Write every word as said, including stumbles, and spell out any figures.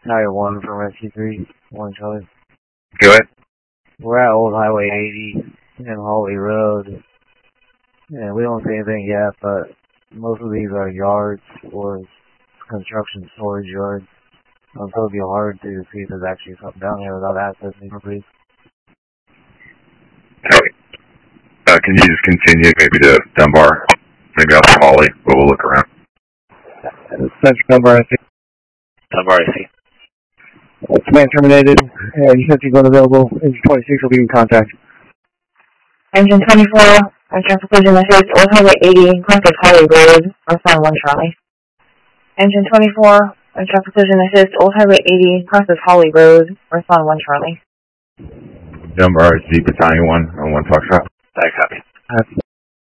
Tower one from Rescue three, one Charlie. Go ahead. We're at Old Highway eighty and Holly Road. Yeah, we don't see anything yet, but most of these are yards or construction storage yards. Um, so it'll be hard to see if there's actually something down here without accessing properties. Okay. Uh, can you just continue maybe to Dunbar? Maybe out to Holly, but we'll look around. Central Dunbar, I see. Dunbar, I see. Command terminated. Uh, you said you're unavailable. Engine twenty-six will be in contact. Engine twenty-four, Central Collision Assist, Old Highway eighty, north of Holly Road, respond one Charlie. Engine twenty-four, Central Collision Assist, Old Highway eighty, north of Holly Road, respond one Charlie. Dunbar, Z Battalion one on one Foxtrot. I copy. That's